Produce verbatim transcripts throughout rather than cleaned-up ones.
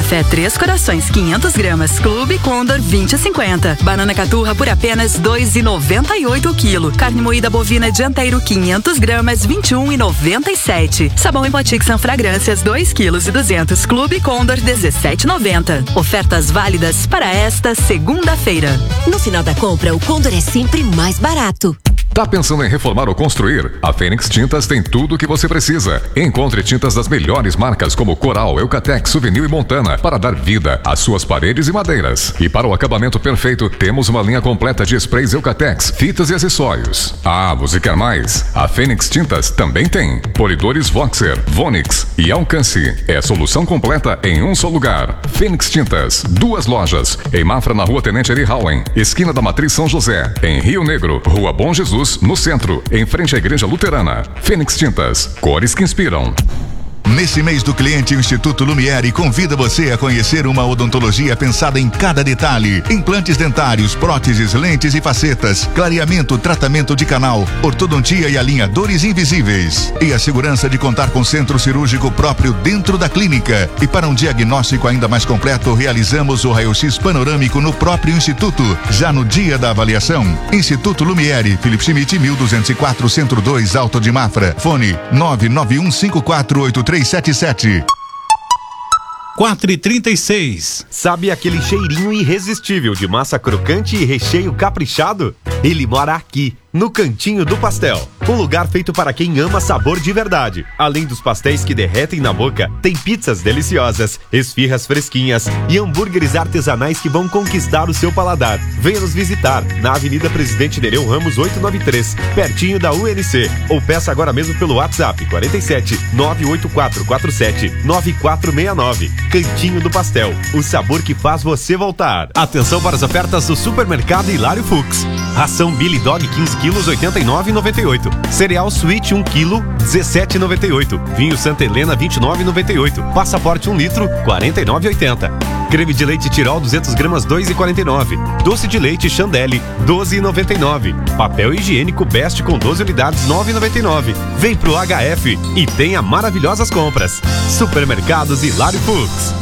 Café Três Corações quinhentos gramas, Clube Condor vinte e cinquenta. Banana caturra por apenas dois e noventa e oito o quilo. Carne moída bovina dianteiro quinhentos gramas, vinte e um e noventa e sete. Sabão em Boutique São Fragrâncias dois quilos e duzentos, Clube Condor dezessete e noventa. Ofertas válidas para esta segunda-feira. No final da compra, o Condor é sempre mais barato. Tá pensando em reformar ou construir? A Fênix Tintas tem tudo o que você precisa. Encontre tintas das melhores marcas como Coral, Eucatex, Souvenir e Montana para dar vida às suas paredes e madeiras. E para o acabamento perfeito, temos uma linha completa de sprays Eucatex, fitas e acessórios. Ah, você quer mais? A Fênix Tintas também tem polidores Voxer, Vonix e Alcance. É a solução completa em um só lugar. Fênix Tintas, duas lojas. Em Mafra, na Rua Tenente Eri Howen, esquina da Matriz São José. Em Rio Negro, Rua Bom Jesus, no centro, em frente à Igreja Luterana. Fênix Tintas, cores que inspiram. Nesse mês do cliente, o Instituto Lumiere convida você a conhecer uma odontologia pensada em cada detalhe. Implantes dentários, próteses, lentes e facetas, clareamento, tratamento de canal, ortodontia e alinhadores invisíveis. E a segurança de contar com centro cirúrgico próprio dentro da clínica. E para um diagnóstico ainda mais completo, realizamos o raio-x panorâmico no próprio Instituto, já no dia da avaliação. Instituto Lumiere, Felipe Schmidt, mil duzentos e quatro, Centro dois, Alto de Mafra. Fone nove nove um cinco quatro oito três sete sete. quatro e trinta e seis. Sabe aquele cheirinho irresistível de massa crocante e recheio caprichado? Ele mora aqui, no Cantinho do Pastel. Um lugar feito para quem ama sabor de verdade. Além dos pastéis que derretem na boca, tem pizzas deliciosas, esfirras fresquinhas e hambúrgueres artesanais que vão conquistar o seu paladar. Venha nos visitar na Avenida Presidente Nereu Ramos oitocentos e noventa e três, pertinho da U N C. Ou peça agora mesmo pelo WhatsApp quarenta e sete, nove oito quatro quatro sete, nove quatro seis nove. Cantinho do Pastel, o sabor que faz você voltar. Atenção para as ofertas do Supermercado Hilário Fux. Ração Billy Dog quinze quilos, oitenta e nove reais e noventa e oito centavos. Cereal Sweet um quilo, dezessete reais e noventa e oito centavos. Vinho Santa Helena vinte e nove reais e noventa e oito centavos. Passaporte um litro, quarenta e nove reais e oitenta centavos. Creme de leite Tirol duzentas gramas, dois reais e quarenta e nove centavos. Doce de leite Chandelle, doze reais e noventa e nove centavos. Papel higiênico Best com doze unidades, nove reais e noventa e nove centavos. Vem pro H F e tenha maravilhosas compras. Supermercados Hilário Fux.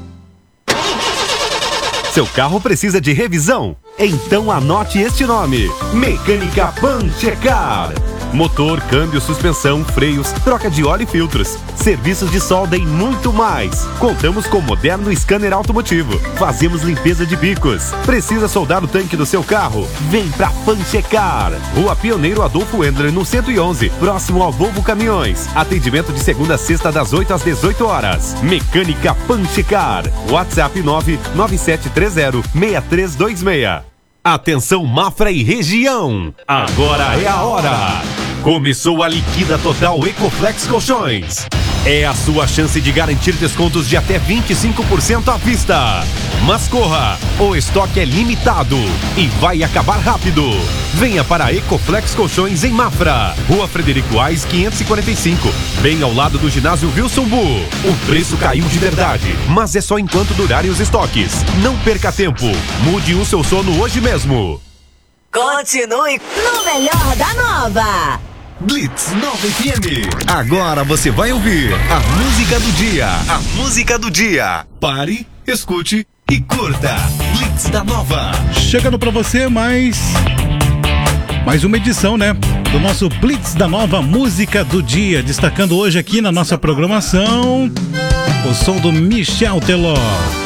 Seu carro precisa de revisão? Então anote este nome: Mecânica Panchecar. Motor, câmbio, suspensão, freios, troca de óleo e filtros, serviços de solda e muito mais. Contamos com moderno scanner automotivo. Fazemos limpeza de bicos. Precisa soldar o tanque do seu carro? Vem pra Panchecar. Rua Pioneiro Adolfo Wendler, no cento e onze, próximo ao Volvo Caminhões. Atendimento de segunda a sexta, das oito às dezoito horas. Mecânica Panchecar. WhatsApp nove nove sete três zero, seis três dois seis. Atenção Mafra e região, agora é a hora. Começou a liquida total Ecoflex Colchões. É a sua chance de garantir descontos de até vinte e cinco por cento à vista. Mas corra, o estoque é limitado e vai acabar rápido. Venha para a Ecoflex Colchões em Mafra, Rua Frederico Ais quinhentos e quarenta e cinco, bem ao lado do ginásio Wilson Bu. O preço caiu de verdade, mas é só enquanto durarem os estoques. Não perca tempo, mude o seu sono hoje mesmo. Continue no melhor da Nova. Blitz nova F M. Agora você vai ouvir a música do dia. A música do dia. Pare, escute e curta. Blitz da Nova. Chegando pra você mais mais uma edição, né, do nosso Blitz da Nova, música do dia, destacando hoje aqui na nossa programação o som do Michel Teló.